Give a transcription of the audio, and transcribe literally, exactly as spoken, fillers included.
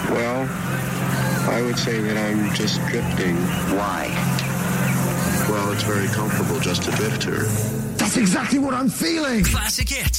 Well, I would say that I'm just drifting. Why? Well, it's very comfortable just to drift here. That's exactly what I'm feeling. Classic hits.